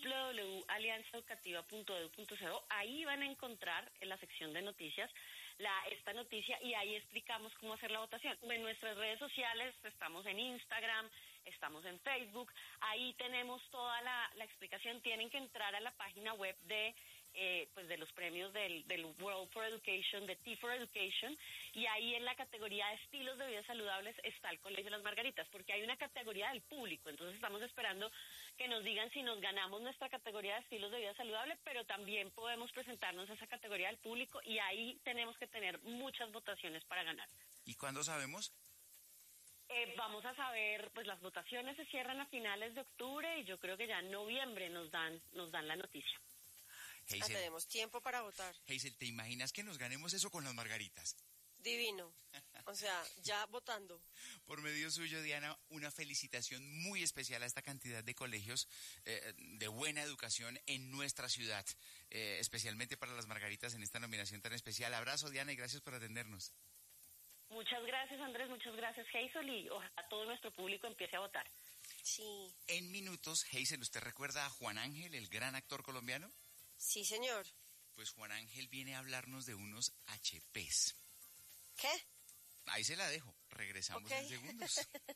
www.alianzaeducativa.edu.co. Ahí van a encontrar en la sección de noticias esta noticia y ahí explicamos cómo hacer la votación. En nuestras redes sociales estamos en Instagram, estamos en Facebook, ahí tenemos toda la explicación. Tienen que entrar a la página web de los premios del World for Education, de T for Education, y ahí en la categoría de estilos de vida saludables está el Colegio de las Margaritas, porque hay una categoría del público, entonces estamos esperando que nos digan si nos ganamos nuestra categoría de estilos de vida saludable, pero también podemos presentarnos a esa categoría del público y ahí tenemos que tener muchas votaciones para ganar. ¿Y cuándo sabemos? Vamos a saber, pues las votaciones se cierran a finales de octubre y yo creo que ya en noviembre nos dan la noticia. Hazel, tenemos tiempo para votar. Hazel, ¿te imaginas que nos ganemos eso con las margaritas? Divino. O sea, ya votando. Por medio suyo, Diana, una felicitación muy especial a esta cantidad de colegios de buena educación en nuestra ciudad, especialmente para las margaritas en esta nominación tan especial. Abrazo, Diana, y gracias por atendernos. Muchas gracias, Andrés, muchas gracias, Hazel, y ojalá todo nuestro público empiece a votar. Sí. En minutos, Hazel, ¿usted recuerda a Juan Ángel, el gran actor colombiano? Sí, señor. Pues Juan Ángel viene a hablarnos de unos HPs. ¿Qué? Ahí se la dejo. Regresamos en segundos.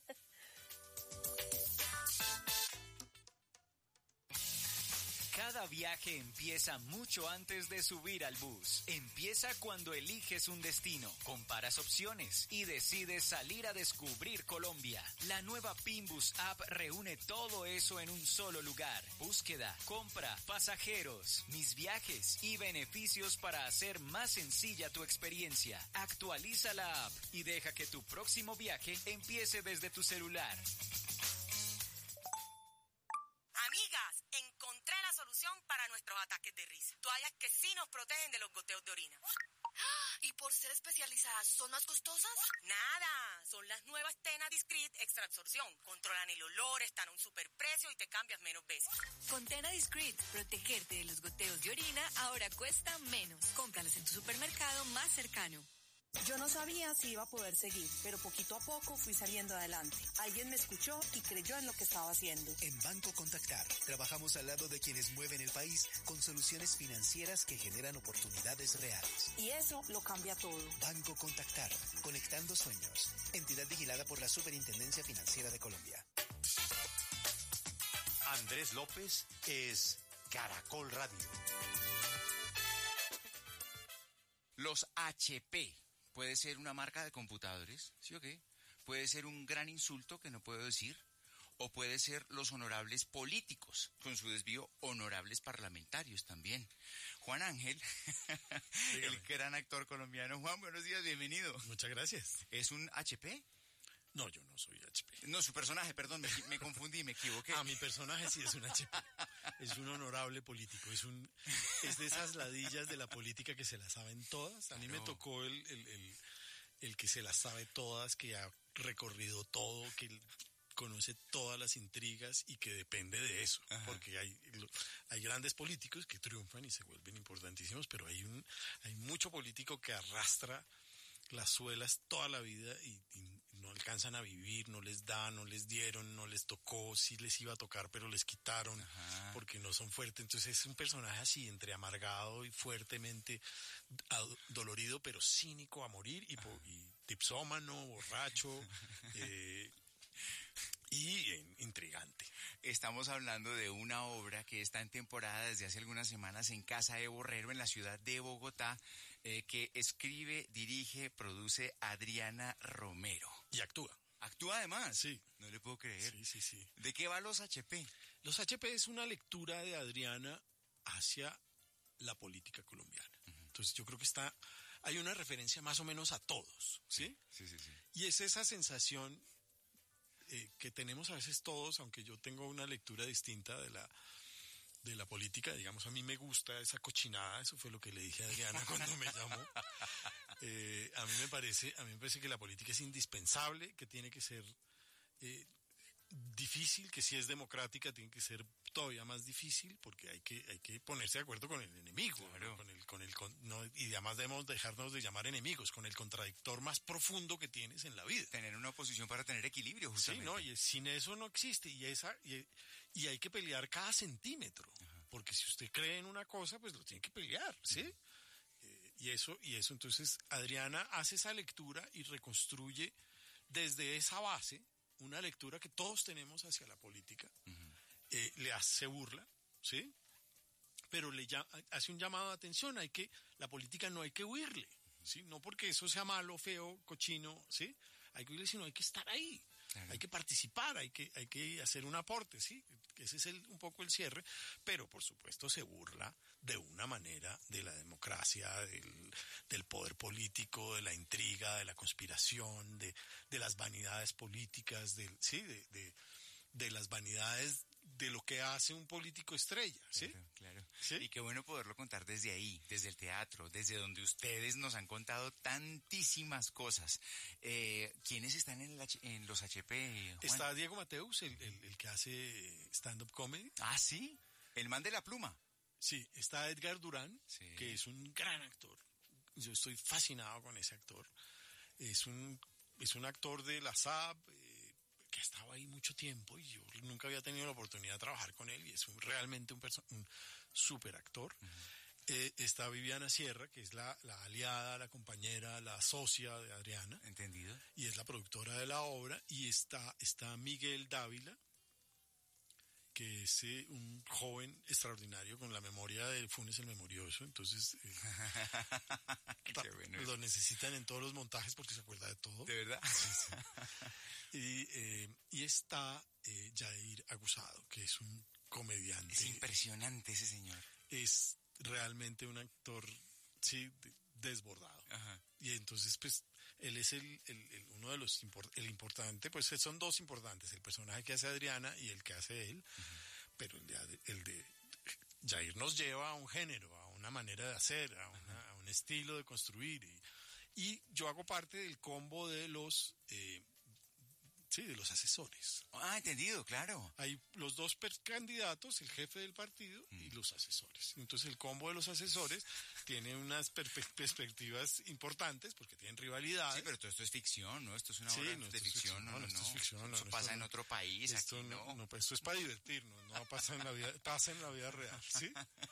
Cada viaje empieza mucho antes de subir al bus. Empieza cuando eliges un destino, comparas opciones y decides salir a descubrir Colombia. La nueva Pinbus App reúne todo eso en un solo lugar. Búsqueda, compra, pasajeros, mis viajes y beneficios para hacer más sencilla tu experiencia. Actualiza la app y deja que tu próximo viaje empiece desde tu celular. Amigas, encontré la solución para nuestros ataques de risa. Toallas que sí nos protegen de los goteos de orina. ¿Y por ser especializadas, son más costosas? Nada, son las nuevas Tena Discreet Extra Absorción. Controlan el olor, están a un superprecio y te cambias menos veces. Con Tena Discreet, protegerte de los goteos de orina ahora cuesta menos. Cómpralos en tu supermercado más cercano. Yo no sabía si iba a poder seguir, pero poquito a poco fui saliendo adelante. Alguien me escuchó y creyó en lo que estaba haciendo. En Banco Contactar, trabajamos al lado de quienes mueven el país con soluciones financieras que generan oportunidades reales. Y eso lo cambia todo. Banco Contactar, conectando sueños. Entidad vigilada por la Superintendencia Financiera de Colombia. Andrés López es Caracol Radio. Los HP. Puede ser una marca de computadores, ¿sí o qué? Puede ser un gran insulto que no puedo decir, o puede ser los honorables políticos, con su desvío honorables parlamentarios también. Juan Ángel, el gran actor colombiano. Juan, buenos días, bienvenido. Muchas gracias. ¿Es un HP? No, yo no soy HP. No, su personaje, perdón, me confundí, me equivoqué. Mi personaje sí es un HP. Es un honorable político. Es de esas ladillas de la política que se las saben todas. A mí me tocó el que se las sabe todas, que ha recorrido todo, que conoce todas las intrigas y que depende de eso. Ajá. Porque hay grandes políticos que triunfan y se vuelven importantísimos, pero hay mucho político que arrastra las suelas toda la vida y no alcanzan a vivir, no les da, no les dieron, no les tocó, sí les iba a tocar pero les quitaron. Ajá. Porque no son fuertes. Entonces es un personaje así, entre amargado y fuertemente dolorido, pero cínico a morir y tipsómano, borracho y intrigante. Estamos hablando de una obra que está en temporada desde hace algunas semanas en Casa de Borrero, en la ciudad de Bogotá, que escribe, dirige, produce Adriana Romero. Y actúa. ¿Actúa además? Sí. No le puedo creer. Sí. ¿De qué va Los HP? Los HP es una lectura de Adriana hacia la política colombiana. Uh-huh. Entonces yo creo que hay una referencia más o menos a todos, ¿sí? Sí. Y es esa sensación que tenemos a veces todos, aunque yo tengo una lectura distinta de la política, digamos, a mí me gusta esa cochinada, eso fue lo que le dije a Adriana cuando me llamó. A mí me parece que la política es indispensable, que tiene que ser difícil, que si es democrática tiene que ser todavía más difícil, porque hay que ponerse de acuerdo con el enemigo, claro. Y además debemos dejarnos de llamar enemigos, con el contradictor más profundo que tienes en la vida. Tener una oposición para tener equilibrio, justamente. Sí, no, y sin eso no existe, y hay que pelear cada centímetro, porque si usted cree en una cosa, pues lo tiene que pelear, ¿sí? Y eso, entonces Adriana hace esa lectura y reconstruye desde esa base una lectura que todos tenemos hacia la política. Le hace burla, ¿sí? Pero hace un llamado de atención. La política no hay que huirle, ¿sí? No porque eso sea malo, feo, cochino, ¿sí? Hay que huirle, sino hay que estar ahí. Claro. Hay que participar, hay que hacer un aporte, ¿sí? Ese es un poco el cierre, pero por supuesto se burla de una manera de la democracia, del poder político, de la intriga, de la conspiración, de las vanidades políticas, de las vanidades de lo que hace un político estrella, ¿sí? Claro. ¿Sí? Y qué bueno poderlo contar desde ahí, desde el teatro, desde donde ustedes nos han contado tantísimas cosas. ¿Quiénes están en los HP, Juan? Está Diego Mateus, el que hace stand-up comedy. Ah, ¿sí? El man de la pluma. Sí, está Edgar Durán, sí, que es un gran actor. Yo estoy fascinado con ese actor. Es un actor de la SAP, que ha estado ahí mucho tiempo, y yo nunca había tenido la oportunidad de trabajar con él, y es realmente un súper actor. Está Viviana Sierra, que es la aliada, la compañera, la socia de Adriana. Entendido. Y es la productora de la obra. Y está Miguel Dávila, que es un joven extraordinario con la memoria de Funes el Memorioso. Entonces, bueno, lo necesitan en todos los montajes porque se acuerda de todo. ¿De verdad? Y está Jair Aguzado, que es un comediante. Es impresionante ese señor. Es realmente un actor, sí, desbordado. Ajá. Y entonces, pues, él es uno de los el importante, pues son dos importantes, el personaje que hace Adriana y el que hace él, pero el de Jair nos lleva a un género, a una manera de hacer, a un estilo de construir, y yo hago parte del combo de los de los asesores. Ah, entendido, claro. Hay los dos candidatos, el jefe del partido y los asesores. Entonces el combo de los asesores tiene unas perspectivas importantes porque tienen rivalidades. Sí, pero todo esto es ficción, ¿no? Esto es una obra de ficción, no. Esto es ficción, eso pasa en otro país, esto aquí no. Pues esto es para divertirnos, no pasa en la vida, pasa en la vida real, ¿sí?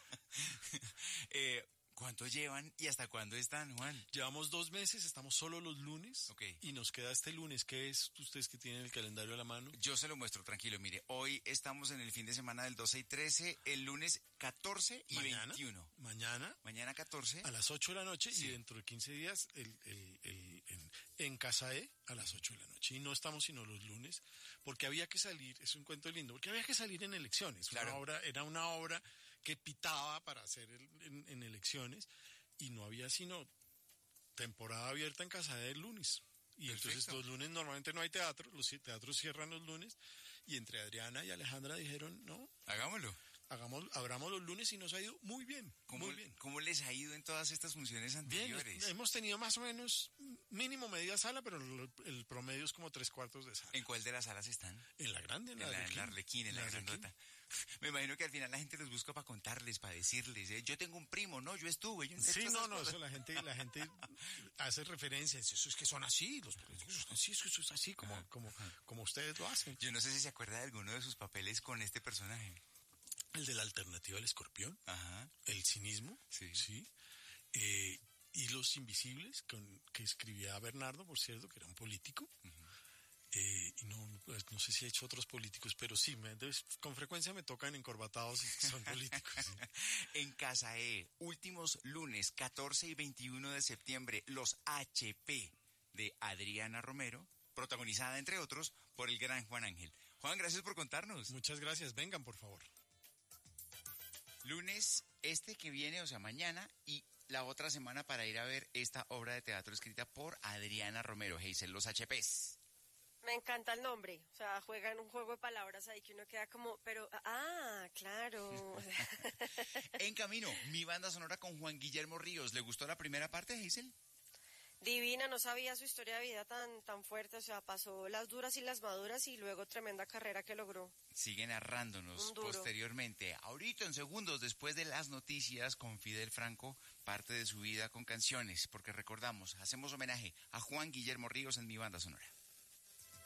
¿Cuánto llevan y hasta cuándo están, Juan? Llevamos 2 meses, estamos solo los lunes. Okay. Y nos queda este lunes. ¿Qué es ustedes que tienen el calendario a la mano? Yo se lo muestro, tranquilo. Mire, hoy estamos en el fin de semana del 12 y 13, el lunes 14 y mañana, 21. Mañana 14. A las 8 de la noche, sí. Y dentro de 15 días en Casa E a las 8 de la noche. Y no estamos sino los lunes, porque había que salir, es un cuento lindo, porque había que salir en elecciones. Claro. Era una obra que pitaba para hacer en elecciones, y no había sino temporada abierta en Casa E el lunes. Y perfecto. Entonces los lunes normalmente no hay teatro, los teatros cierran los lunes, y entre Adriana y Alejandra dijeron, no, hagámoslo. Abramos los lunes, y nos ha ido muy bien. Muy bien. ¿Cómo les ha ido en todas estas funciones anteriores? Bien, hemos tenido más o menos mínimo media sala, pero el promedio es como 3/4 de sala. ¿En cuál de las salas están? En la grande, en la Arlequín, en la grandota. Me imagino que al final la gente los busca para contarles, para decirles, yo tengo un primo, no, yo estuve. Sí, no, eso la gente hace referencias, eso es que son así, los políticos son así, eso es así, como ustedes lo hacen. Yo no sé si se acuerda de alguno de sus papeles con este personaje. El de la alternativa al escorpión. Ajá. El cinismo. Sí. Y Los Invisibles, que escribía Bernardo, por cierto, que era un político. Y no sé si ha hecho otros políticos, pero sí, con frecuencia me tocan encorbatados y son políticos. Sí. En Casa E, últimos lunes, 14 y 21 de septiembre, los HP de Adriana Romero, protagonizada, entre otros, por el gran Juan Ángel. Juan, gracias por contarnos. Muchas gracias, vengan, por favor. Lunes que viene, o sea, mañana, y la otra semana para ir a ver esta obra de teatro escrita por Adriana Romero, Hazel, los HPs. Me encanta el nombre, o sea, juegan un juego de palabras ahí que uno queda como, pero, claro. En camino, mi banda sonora con Juan Guillermo Ríos. ¿Le gustó la primera parte, Hazel? Divina, no sabía su historia de vida tan fuerte, o sea, pasó las duras y las maduras y luego tremenda carrera que logró. Sigue narrándonos posteriormente, ahorita en segundos después de las noticias, con Fidel Franco, parte de su vida con canciones, porque recordamos, hacemos homenaje a Juan Guillermo Ríos en Mi Banda Sonora.